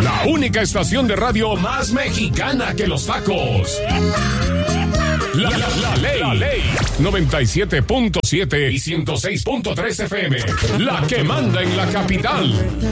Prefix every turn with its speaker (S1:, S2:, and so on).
S1: La única estación de radio más mexicana que los tacos. La ley. 97.7 y 106.3 FM. La que manda en la capital.